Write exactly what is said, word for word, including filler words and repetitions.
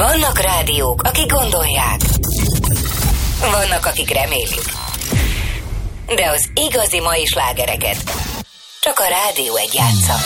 Vannak rádiók, akik gondolják. Vannak, akik remélik. De az igazi mai slágereket csak a Rádió egy játsza.